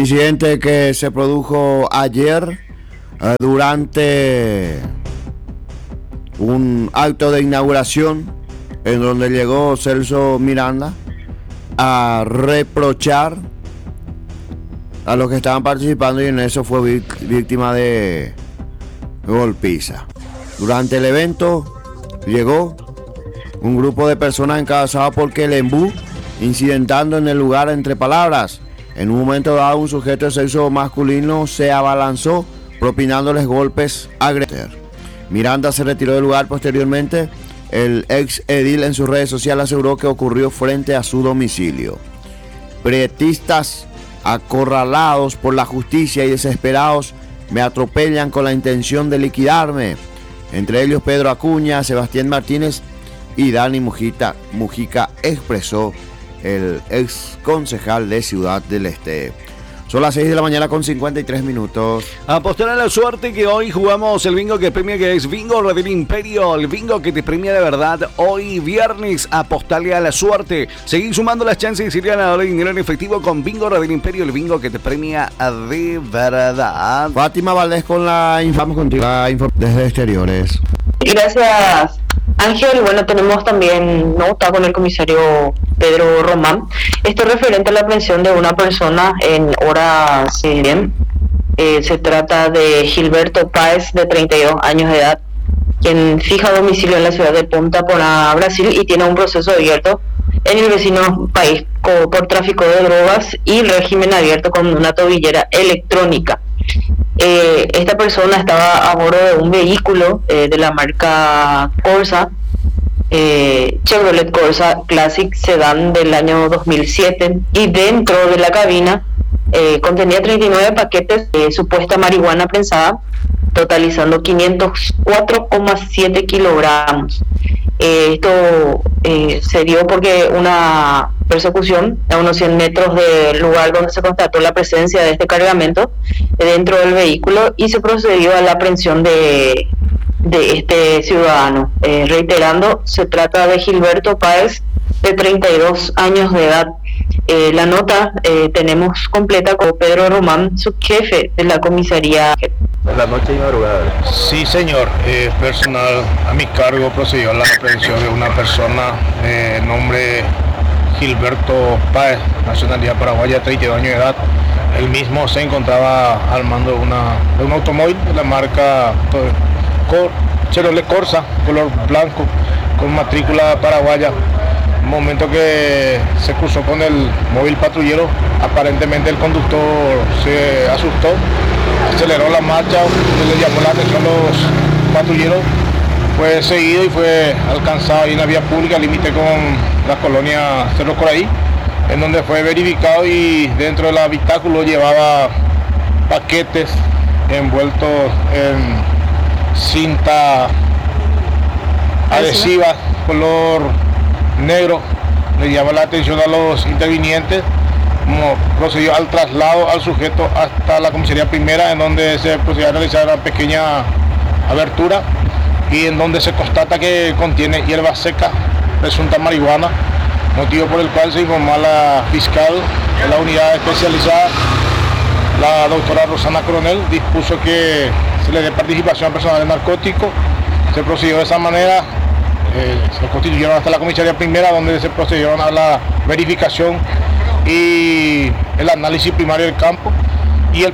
incidente que se produjo ayer durante un acto de inauguración en donde llegó Celso Miranda a reprochar a los que estaban participando, y en eso fue víctima de golpiza. Durante el evento llegó un grupo de personas encabezados por Quelembú, incidentando en el lugar entre palabras. En un momento dado, un sujeto de sexo masculino se abalanzó propinándoles golpes agresivos. Miranda se retiró del lugar posteriormente. El ex edil en sus redes sociales aseguró que ocurrió frente a su domicilio. Prietistas acorralados por la justicia y desesperados me atropellan con la intención de liquidarme. Entre ellos Pedro Acuña, Sebastián Martínez y Dani Mujica, expresó el ex concejal de Ciudad del Este. Son las 6 de la mañana con 53 minutos. Apostar a la suerte que hoy jugamos el bingo que premia, que es Bingo del Imperio, el bingo que te premia de verdad. Hoy viernes, apostale a la suerte. Seguí sumando las chances y ir ganador de dinero en efectivo con Bingo del Imperio, el bingo que te premia de verdad. Fátima Valdés con la info desde exteriores. Gracias, Ángel. Bueno, tenemos también nota con el comisario Pedro Román. Esto referente a la aprehensión de una persona en horas bien. Se trata de Gilberto Páez, de 32 años de edad, quien fija domicilio en la ciudad de Punta Porá, Brasil, y tiene un proceso abierto en el vecino país por tráfico de drogas y régimen abierto con una tobillera electrónica. Esta persona estaba a bordo de un vehículo de la marca Corsa, Chevrolet Corsa Classic Sedan del año 2007, y dentro de la cabina contenía 39 paquetes de supuesta marihuana prensada, totalizando 504,7 kilogramos. Esto se dio porque una persecución a unos 100 metros del lugar donde se constató la presencia de este cargamento dentro del vehículo, y se procedió a la aprehensión de este ciudadano. Reiterando, se trata de Gilberto Páez, de 32 años de edad. La nota tenemos completa con Pedro Román, subjefe de la comisaría. La noche y madrugada. Sí, señor. Personal a mi cargo procedió a la aprehensión de una persona de nombre Gilberto Páez, nacionalidad paraguaya, 32 años de edad. El mismo se encontraba al mando de un automóvil de la marca Chevrolet Corsa, color blanco, con matrícula paraguaya. En el momento que se cruzó con el móvil patrullero, aparentemente el conductor se asustó, aceleró la marcha, le llamó la atención a los patrulleros, fue seguido y fue alcanzado ahí en la vía pública, límite con la colonia Cerro Coraí, en donde fue verificado, y dentro del habitáculo llevaba paquetes envueltos en cinta adhesiva color negro. Le llama la atención a los intervinientes, como procedió al traslado al sujeto hasta la comisaría primera, en donde se procedió a realizar una pequeña abertura y en donde se constata que contiene hierba seca, presunta marihuana, motivo por el cual se informó a la fiscal de la unidad especializada, la doctora Rosana Coronel, dispuso que se le dé participación a personal de narcótico. Se procedió de esa manera, se constituyeron hasta la comisaría primera, donde se procedieron a la verificación y el análisis primario del campo,